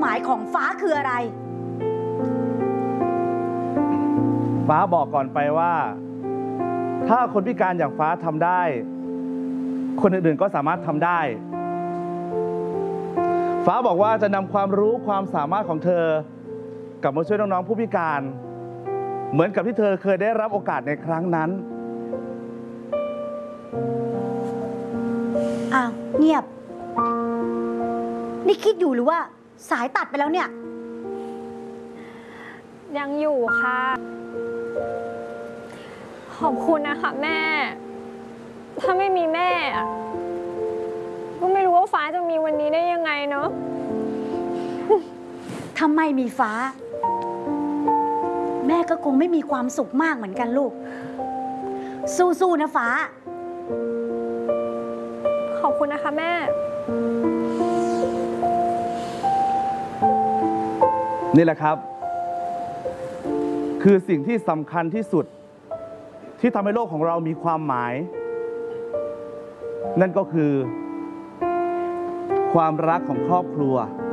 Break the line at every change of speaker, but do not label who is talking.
หมายของฟ้าคืออะไร
ฟ้าบอกก่อนไปว่าถ้าคนพิการอย่างฟ้าทำได้คนอื่นๆก็สามารถทำได้ฟ้าบอกว่าจะนำความรู้ความสามารถของเธอกลับมาช่วยน้องๆผู้พิการเหมือนกับที่เธอเคยได้รับโอกาสในครั้งนั้น
อ้าวเงียบนี่คิดอยู่หรือว่าสายตัดไปแล้วเนี่ย
ยังอยู่ค่ะขอบคุณนะคะแม่ถ้าไม่มีแม่ก็ไม่รู้ว่าฟ้าจะมีวันนี้ได้ยังไงเนาะ
ถ้าไม่มีฟ้าแม่ก็คงไม่มีความสุขมากเหมือนกันลูกสู้ๆนะฟ้า
ขอบคุณนะคะแม่
นี่แหละครับคือสิ่งที่สำคัญที่สุดที่ทำให้โลกของเรามีความหมายนั่นก็คือความรักของครอบครัว